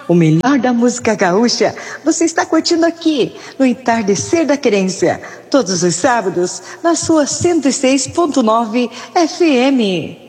O melhor da música gaúcha você está curtindo aqui no Entardecer da Querência, todos os sábados na sua 106.9 FM.